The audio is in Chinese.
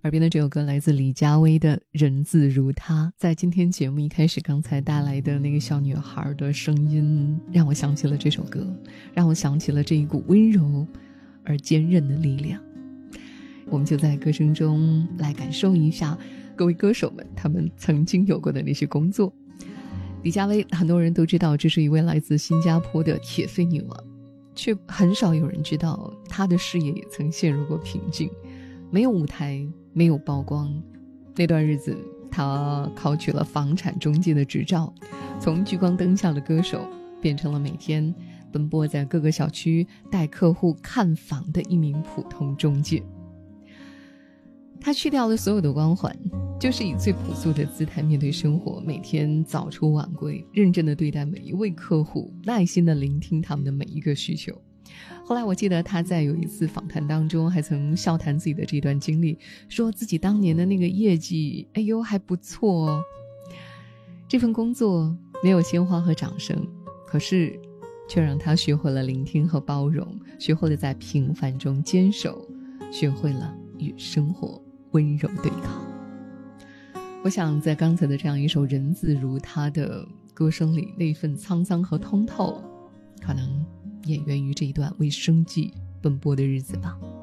耳边的这首歌来自李佳薇的《人自如她》。在今天节目一开始刚才带来的那个小女孩的声音，让我想起了这首歌，让我想起了这一股温柔而坚韧的力量。我们就在歌声中来感受一下各位歌手们他们曾经有过的那些工作。李佳薇很多人都知道，这是一位来自新加坡的铁肺女王，却很少有人知道她的事业也曾陷入过瓶颈，没有舞台，没有曝光。那段日子她考取了房产中介的执照，从聚光灯下的歌手变成了每天奔波在各个小区带客户看房的一名普通中介。他去掉了所有的光环，就是以最朴素的姿态面对生活，每天早出晚归，认真地对待每一位客户，耐心地聆听他们的每一个需求。后来我记得他在有一次访谈当中还曾笑谈自己的这段经历，说自己当年的那个业绩还不错哦。这份工作没有鲜花和掌声，可是却让他学会了聆听和包容，学会了在平凡中坚守，学会了与生活温柔对抗。我想在刚才的这样一首《人自如她》的歌声里，那份沧桑和通透，可能也源于这一段为生计奔波的日子吧。